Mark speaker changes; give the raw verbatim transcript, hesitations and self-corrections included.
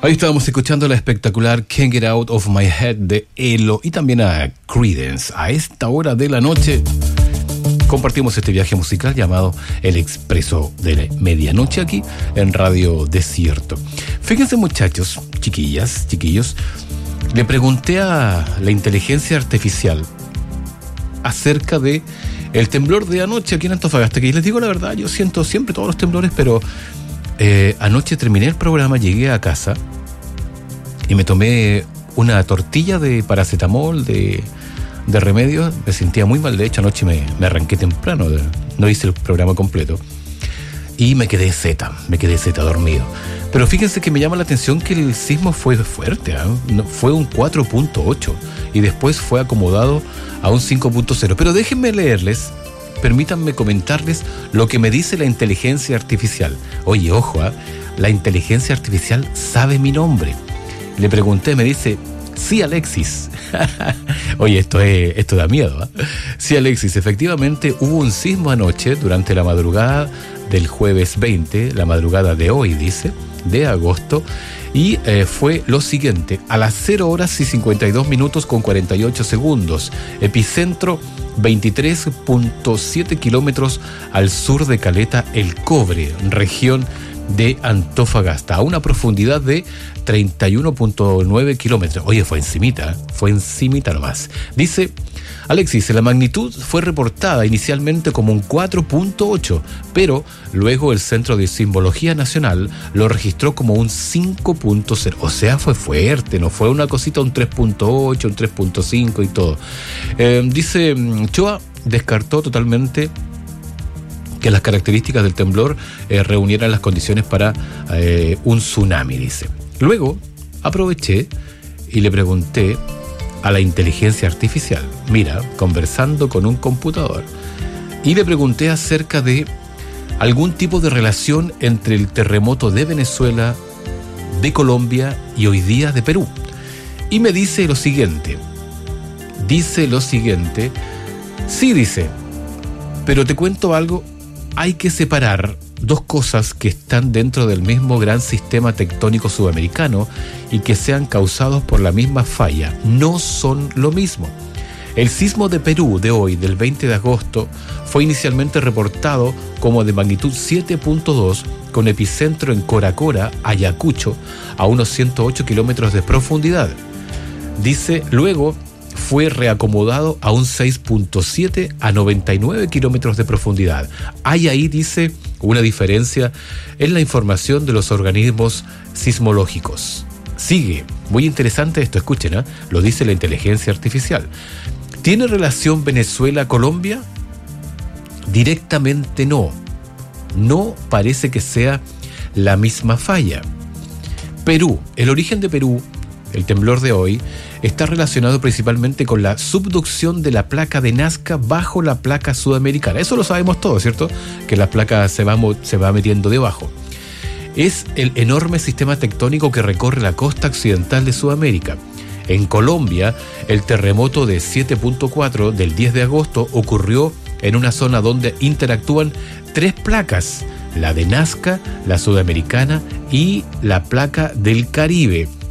Speaker 1: Ahí estábamos escuchando la espectacular Can't Get Out of My Head de Elo y también a Creedence. A esta hora de la noche compartimos este viaje musical llamado El Expreso de la Medianoche aquí en Radio Desierto. Fíjense, muchachos, chiquillas, chiquillos, le pregunté a la inteligencia artificial acerca de el temblor de anoche aquí en Antofagasta, que les digo la verdad, yo siento siempre todos los temblores, pero eh, anoche terminé el programa, llegué a casa y me tomé una tortilla de paracetamol, de, de remedios. Me sentía muy mal, de hecho anoche me, me arranqué temprano, de, no hice el programa completo y me quedé zeta, me quedé zeta dormido. Pero fíjense que me llama la atención que el sismo fue fuerte, ¿eh? No, fue un cuatro punto ocho y después fue acomodado a un cinco punto cero. Pero déjenme leerles, permítanme comentarles lo que me dice la inteligencia artificial. Oye, ojo, ¿eh? La inteligencia artificial sabe mi nombre. Le pregunté, me dice, sí, Alexis. Oye, esto es, esto da miedo, ¿eh? Sí, Alexis, efectivamente hubo un sismo anoche durante la madrugada del jueves veinte, la madrugada de hoy, dice, de agosto, y eh, fue lo siguiente: a las cero horas y cincuenta y dos minutos con cuarenta y ocho segundos, epicentro veintitrés punto siete kilómetros al sur de Caleta El Cobre, región de Antofagasta, a una profundidad de treinta y uno punto nueve kilómetros. Oye, fue encimita, fue encimita nomás. Dice Alexis, la magnitud fue reportada inicialmente como un cuatro punto ocho, pero luego el Centro de Sismología Nacional lo registró como un cinco punto cero. O sea, fue fuerte, no fue una cosita, un tres punto ocho, un tres punto cinco y todo. Eh, dice Choa, descartó totalmente que las características del temblor eh, reunieran las condiciones para eh, un tsunami, dice. Luego aproveché y le pregunté a la inteligencia artificial, mira, conversando con un computador, y le pregunté acerca de algún tipo de relación entre el terremoto de Venezuela, de Colombia y hoy día de Perú. Y me dice lo siguiente, dice lo siguiente, sí, dice, pero te cuento algo, hay que separar dos cosas que están dentro del mismo gran sistema tectónico sudamericano y que sean causados por la misma falla. No son lo mismo. El sismo de Perú de hoy, del veinte de agosto, fue inicialmente reportado como de magnitud siete punto dos con epicentro en Coracora, Ayacucho, a unos ciento ocho kilómetros de profundidad. Dice, luego fue reacomodado a un seis punto siete a noventa y nueve kilómetros de profundidad. Hay ahí, dice, una diferencia en la información de los organismos sismológicos. Sigue, muy interesante esto, escuchen, ¿eh? Lo dice la inteligencia artificial. ¿Tiene relación Venezuela-Colombia? Directamente no. No parece que sea la misma falla. Perú, el origen de Perú, el temblor de hoy, está relacionado principalmente con la subducción de la placa de Nazca bajo la placa sudamericana. Eso lo sabemos todos, ¿cierto? Que la placa se va, se va metiendo debajo. Es el enorme sistema tectónico que recorre la costa occidental de Sudamérica. En Colombia, el terremoto de siete punto cuatro del diez de agosto ocurrió en una zona donde interactúan tres placas, la de Nazca, la sudamericana y la placa del Caribe.